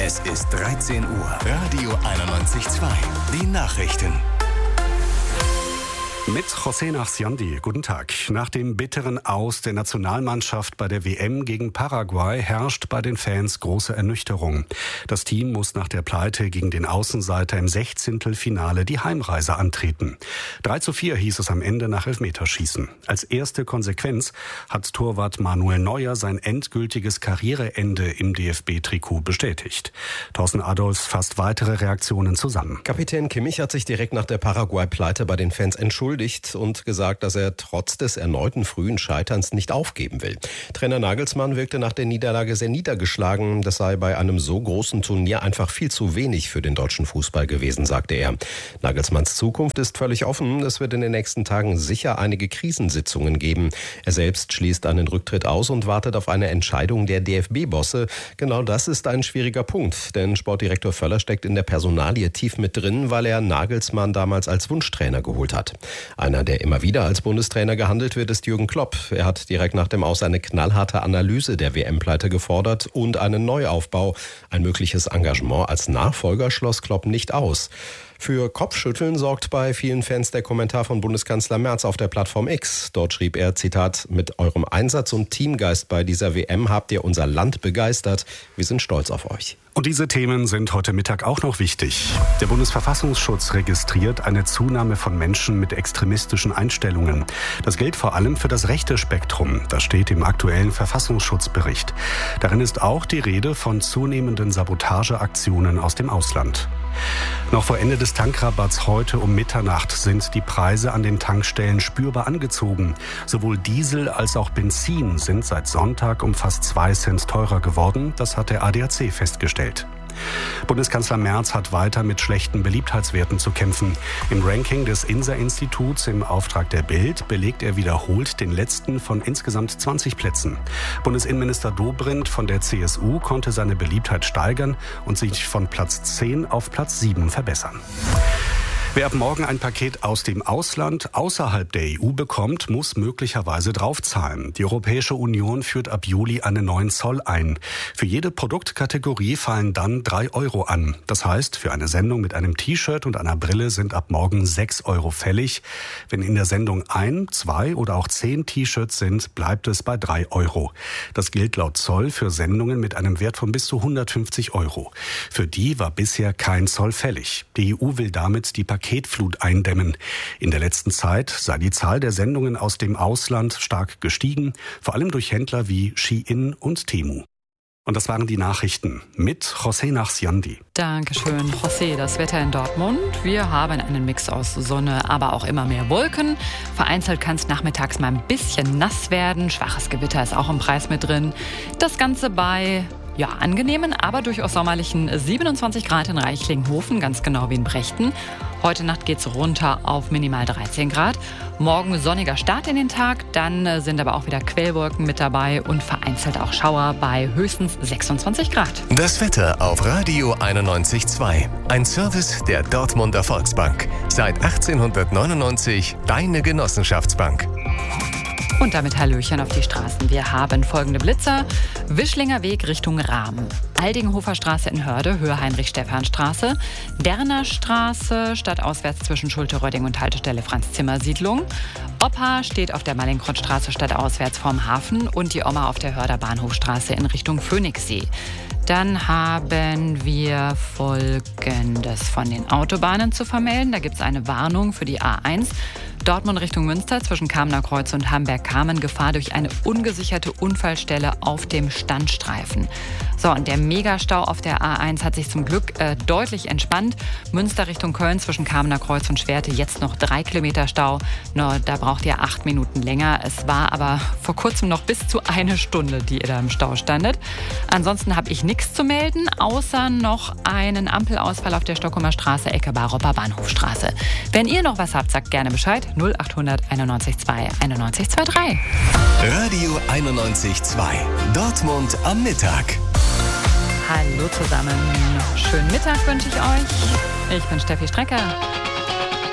Es ist 13 Uhr. Radio 91.2. Die Nachrichten. Mit José Nachsiandi. Guten Tag. Nach dem bitteren Aus der Nationalmannschaft bei der WM gegen Paraguay herrscht bei den Fans große Ernüchterung. Das Team muss nach der Pleite gegen den Außenseiter im 16. Finale die Heimreise antreten. 3:4 hieß es am Ende nach Elfmeterschießen. Als erste Konsequenz hat Torwart Manuel Neuer sein endgültiges Karriereende im DFB-Trikot bestätigt. Thorsten Adolfs fasst weitere Reaktionen zusammen. Kapitän Kimmich hat sich direkt nach der Paraguay-Pleite bei den Fans entschuldigt und gesagt, dass er trotz des erneuten frühen Scheiterns nicht aufgeben will. Trainer Nagelsmann wirkte nach der Niederlage sehr niedergeschlagen. Das sei bei einem so großen Turnier einfach viel zu wenig für den deutschen Fußball gewesen, sagte er. Nagelsmanns Zukunft ist völlig offen. Es wird in den nächsten Tagen sicher einige Krisensitzungen geben. Er selbst schließt einen Rücktritt aus und wartet auf eine Entscheidung der DFB-Bosse. Genau das ist ein schwieriger Punkt, denn Sportdirektor Völler steckt in der Personalie tief mit drin, weil er Nagelsmann damals als Wunschtrainer geholt hat. Einer, der immer wieder als Bundestrainer gehandelt wird, ist Jürgen Klopp. Er hat direkt nach dem Aus eine knallharte Analyse der WM-Pleite gefordert und einen Neuaufbau. Ein mögliches Engagement als Nachfolger schloss Klopp nicht aus. Für Kopfschütteln sorgt bei vielen Fans der Kommentar von Bundeskanzler Merz auf der Plattform X. Dort schrieb er, Zitat, mit eurem Einsatz und Teamgeist bei dieser WM habt ihr unser Land begeistert. Wir sind stolz auf euch. Und diese Themen sind heute Mittag auch noch wichtig. Der Bundesverfassungsschutz registriert eine Zunahme von Menschen mit extremistischen Einstellungen. Das gilt vor allem für das rechte Spektrum. Das steht im aktuellen Verfassungsschutzbericht. Darin ist auch die Rede von zunehmenden Sabotageaktionen aus dem Ausland. Noch vor Ende des Tankrabatts heute um Mitternacht sind die Preise an den Tankstellen spürbar angezogen. Sowohl Diesel als auch Benzin sind seit Sonntag um fast 2 Cent teurer geworden. Das hat der ADAC festgestellt. Bundeskanzler Merz hat weiter mit schlechten Beliebtheitswerten zu kämpfen. Im Ranking des INSA-Instituts im Auftrag der Bild belegt er wiederholt den letzten von insgesamt 20 Plätzen. Bundesinnenminister Dobrindt von der CSU konnte seine Beliebtheit steigern und sich von Platz 10 auf Platz 7 verbessern. Wer ab morgen ein Paket aus dem Ausland außerhalb der EU bekommt, muss möglicherweise draufzahlen. Die Europäische Union führt ab Juli einen neuen Zoll ein. Für jede Produktkategorie fallen dann 3 Euro an. Das heißt, für eine Sendung mit einem T-Shirt und einer Brille sind ab morgen 6 Euro fällig. Wenn in der Sendung 1, 2 oder auch 10 T-Shirts sind, bleibt es bei 3 Euro. Das gilt laut Zoll für Sendungen mit einem Wert von bis zu 150 Euro. Für die war bisher kein Zoll fällig. Die EU will damit die Paketflut eindämmen. In der letzten Zeit sei die Zahl der Sendungen aus dem Ausland stark gestiegen, vor allem durch Händler wie Shein und Temu. Und das waren die Nachrichten mit José Nachsiandi. Dankeschön, José. Das Wetter in Dortmund. Wir haben einen Mix aus Sonne, aber auch immer mehr Wolken. Vereinzelt kann es nachmittags mal ein bisschen nass werden. Schwaches Gewitter ist auch im Preis mit drin. Das Ganze bei angenehmen, aber durchaus sommerlichen 27 Grad in Reichlinghofen, ganz genau wie in Brechten. Heute Nacht geht's runter auf minimal 13 Grad. Morgen sonniger Start in den Tag, dann sind aber auch wieder Quellwolken mit dabei und vereinzelt auch Schauer bei höchstens 26 Grad. Das Wetter auf Radio 91.2. Ein Service der Dortmunder Volksbank. Seit 1899 deine Genossenschaftsbank. Und damit Hallöchen auf die Straßen. Wir haben folgende Blitzer. Wischlinger Weg Richtung Rahmen. Aldingenhofer Straße in Hörde, Höhe Heinrich-Stephan-Straße. Derner Straße, stadtauswärts zwischen Schulte-Rödding und Haltestelle Franz-Zimmer-Siedlung. Opa steht auf der Mallinckrodt-Straße stadtauswärts vorm Hafen und die Oma auf der Hörder Bahnhofstraße in Richtung Phoenixsee. Dann haben wir Folgendes von den Autobahnen zu vermelden. Da gibt es eine Warnung für die A1. Dortmund Richtung Münster zwischen Kamener Kreuz und Hamberg-Kamen. Gefahr durch eine ungesicherte Unfallstelle auf dem Standstreifen. So, und der Megastau auf der A1 hat sich zum Glück deutlich entspannt. Münster Richtung Köln zwischen Kamener Kreuz und Schwerte jetzt noch 3 Kilometer Stau. Nur da braucht ihr 8 Minuten länger. Es war aber vor kurzem noch bis zu 1 Stunde, die ihr da im Stau standet. Ansonsten habe ich nichts zu melden, außer noch einen Ampelausfall auf der Stockholmer Straße, Ecke Baroper Bahnhofstraße. Wenn ihr noch was habt, sagt gerne Bescheid. 0800 91 2 91 23. Radio 91.2. Dortmund am Mittag. Hallo zusammen. Schönen Mittag wünsche ich euch. Ich bin Steffi Strecker.